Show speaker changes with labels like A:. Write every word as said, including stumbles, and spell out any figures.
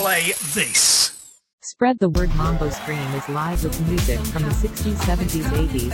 A: play this.
B: Spread the word. Mambo Scream is live with music from the sixties, seventies, eighties,